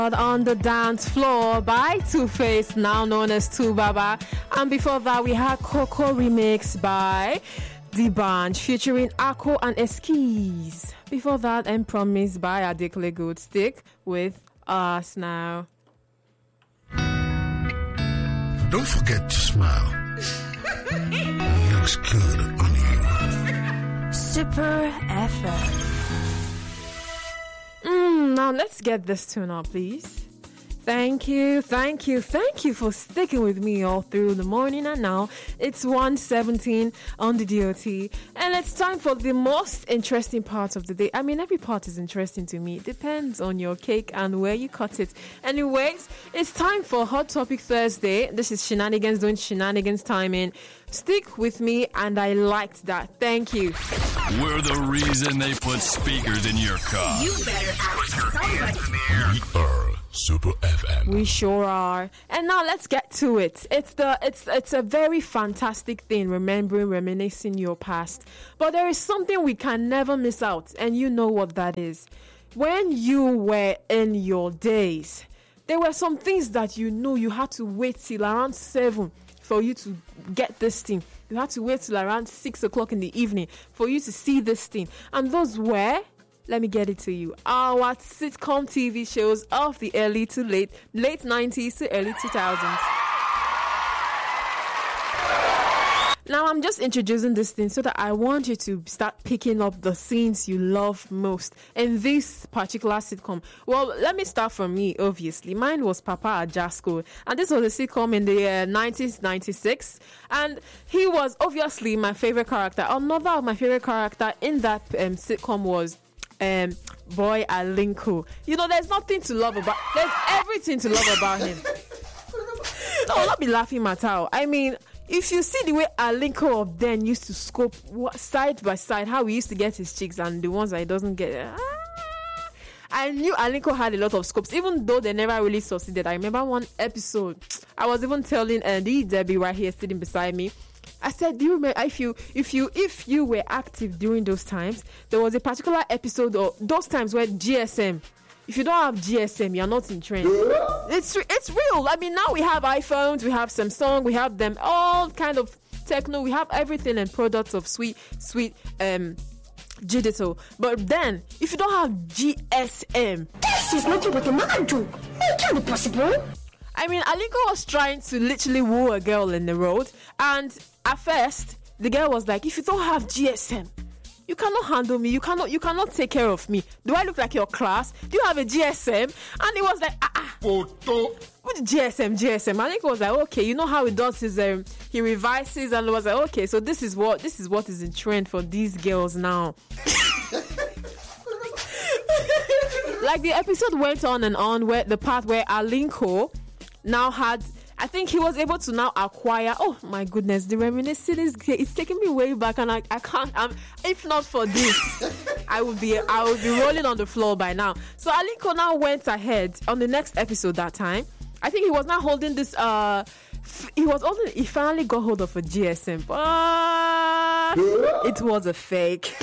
On the Dance Floor by Two-Face, now known as Tubaba. And before that, we had Coco remix by D'banj featuring Ako and Eskies. Before that, and Promise by Adekle Goldstick with Us Now. Don't forget to smile. It looks good on you. Super FM. Now let's get this tune up, please. Thank you for sticking with me all through the morning. And now it's 1:17 on the DOT, and it's time for the most interesting part of the day. I mean, every part is interesting to me. It depends on your cake and where you cut it. Anyways, it's time for Hot Topic Thursday. This is Shenanigans doing shenanigans timing. Stick with me, and I liked that. Thank you. We're the reason they put speakers in your car. You better ask somebody. We are Super FM. We sure are. And now let's get to it. It's a very fantastic thing, reminiscing your past. But there is something we can never miss out, and you know what that is. When you were in your days, there were some things that you knew you had to wait till around 7 for you to get this thing. You had to wait till around 6 o'clock in the evening for you to see this thing. And those were, let me get it to you, our sitcom TV shows of the early to late 90s to early 2000s. Now, I'm just introducing this thing so that I want you to start picking up the scenes you love most in this particular sitcom. Well, let me start from me, obviously. Mine was Papa Ajasco, and this was a sitcom in the 1996, and he was obviously my favorite character. Another of my favorite character in that sitcom was Boy Alinko. You know, there's nothing to love about. There's everything to love about him. No, I'll not be laughing at how. I mean, if you see the way Alinko of then used to scope side by side, how he used to get his chicks and the ones that he doesn't get. I knew Alinko had a lot of scopes, even though they never really succeeded. I remember one episode, I was even telling Debbie right here sitting beside me. I said, do you remember if you were active during those times, there was a particular episode of those times where GSM, if you don't have GSM, you're not in trend. It's real. I mean, now we have iPhones, we have Samsung, we have them all kind of techno, we have everything and products of sweet digital. But then, if you don't have GSM, This is not what a man do. It can't be possible. I mean, Alinko was trying to literally woo a girl in the road, and at first, the girl was like, if you don't have GSM, you cannot handle me. You cannot take care of me. Do I look like your class? Do you have a GSM? And he was like, Photo. What GSM? I think it was like, okay, you know how he does his he revises and was like, okay, so this is what is in trend for these girls now. Like the episode went on and on, where the part where Alinko now had, I think he was able to now acquire. Oh my goodness, the reminiscing it's taking me way back, and I can't. If not for this, I would be rolling on the floor by now. So Alinko now went ahead on the next episode. That time, I think he was now holding this. He finally got hold of a GSM, but it was a fake.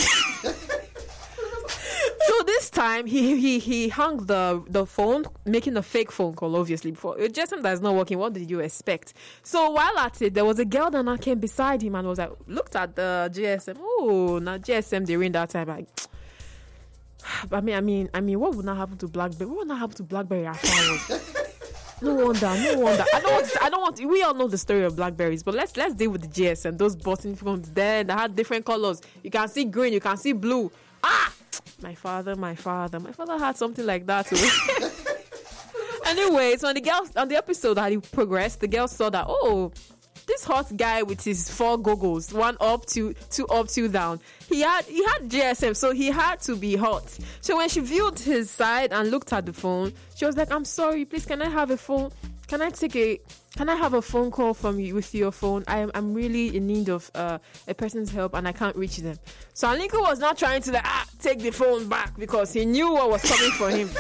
So this time he hung the phone, making a fake phone call. Obviously, before GSM that is not working. What did you expect? So while at it, there was a girl that now came beside him and was like, looked at the GSM. Oh, now GSM during that time, like. I mean, what would not happen to BlackBerry? What would not happen to BlackBerry afterwards? No wonder. I don't want. We all know the story of Blackberries, but let's deal with the GSM. Those button phones there that had different colors. You can see green, you can see blue. My father had something like that too. Anyways, on the episode that he progressed, the girl saw that, oh, this hot guy with his 4 goggles, 1 up, 2 up, 2 down. He had GSM, so he had to be hot. So when she viewed his side and looked at the phone, she was like, I'm sorry, please, can I have a phone? Can I have a phone call from you with your phone? I'm really in need of a person's help and I can't reach them. So Alinko was not trying to take the phone back because he knew what was coming for him.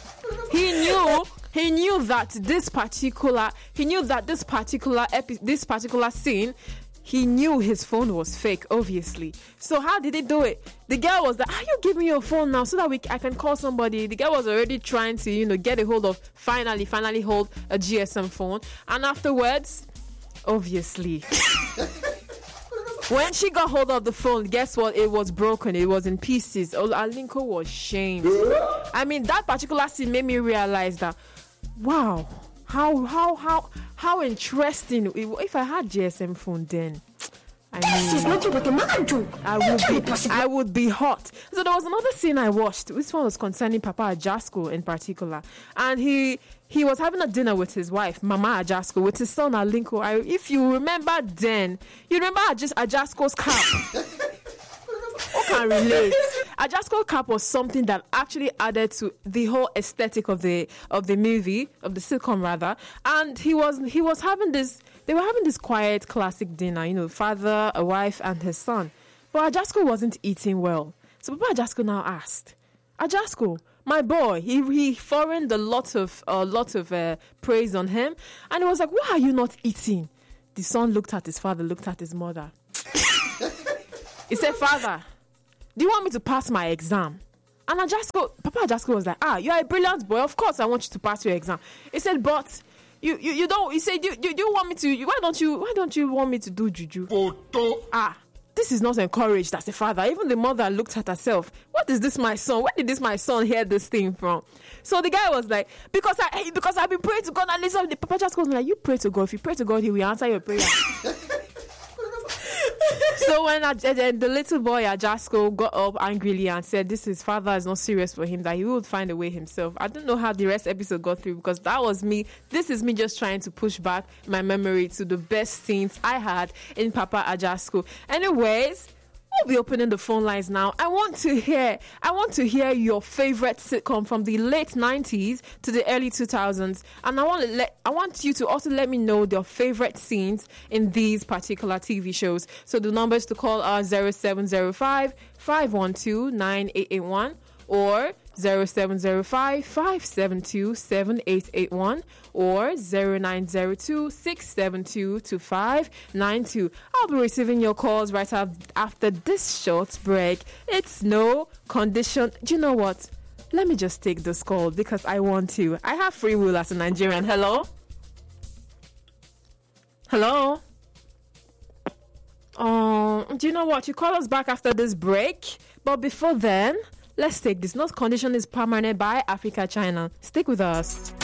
He knew that this particular scene, he knew his phone was fake, obviously. So how did he do it? The girl was like, you give me your phone now so that I can call somebody. The girl was already trying to, get a hold of, finally hold a GSM phone. And afterwards, obviously, when she got hold of the phone, guess what? It was broken. It was in pieces. Alinko was shamed. I mean, that particular scene made me realize that, wow, how interesting. If I had GSM phone then, This is not what a man do. I would be hot. So there was another scene I watched. This one was concerning Papa Ajasco in particular. And he was having a dinner with his wife, Mama Ajasco, with his son Alinko. If you remember then, you remember Ajasco's cap. Who can relate? Ajasco cap was something that actually added to the whole aesthetic of the movie, of the sitcom rather. And he was having this. They were having this quiet, classic dinner. Father, a wife, and his son. But Ajasco wasn't eating well. So Papa Ajasco now asked, Ajasco, my boy, he foreigned a lot of praise on him, and he was like, why are you not eating? The son looked at his father, looked at his mother. He said, Father, do you want me to pass my exam? And Papa Ajasco was like, you are a brilliant boy. Of course, I want you to pass your exam. He said, but you don't. He said, you want me to? Why don't you want me to do juju? Photo. This is not encouraged as a father. Even the mother looked at herself. What is this, my son? Where did my son hear this thing from? So the guy was like, because I've been praying to God, and listen, the Papa just goes like, you pray to God. If you pray to God, He will answer your prayer. So when the little boy Ajasco got up angrily and said his father is not serious for him, that he would find a way himself. I don't know how the rest episode got through, because that was me. This is me just trying to push back my memory to the best scenes I had in Papa Ajasco. Anyways, we'll be opening the phone lines now. I want to hear your favorite sitcom from the late 90s to the early 2000s, and I want you to also let me know your favorite scenes in these particular TV shows. So the numbers to call are 0705 512 9881 or 0705 572 7881 or 0902 672 2592. I'll be receiving your calls right after this short break. It's no condition. Do you know what? Let me just take this call because I want to. I have free will as a Nigerian. Hello? Hello? Do you know what? You call us back after this break. But before then, let's take this. No condition is permanent by Africa China. Stick with us.